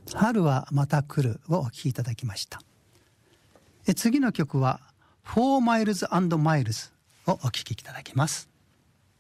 春はまた来るをお聴きいただきました。次の曲は 4 Miles and Miles をお聴きいただきます。